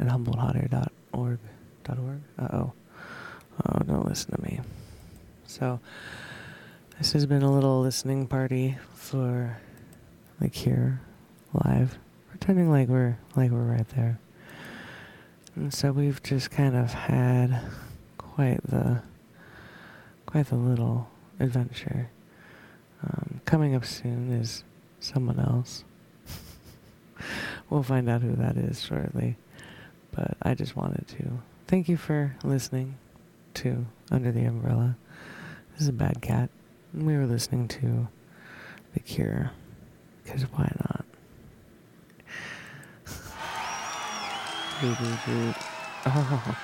at HumboldtHotAir.org. Uh-oh. Oh, don't listen to me. So, this has been a little listening party for The Cure live, pretending like we're right there. And so we've just kind of had quite the little adventure. Coming up soon is someone else. We'll find out who that is shortly. But I just wanted to thank you for listening to Under the Umbrella. This is a Bad Cat. And we were listening to The Cure. Because why not? Oh.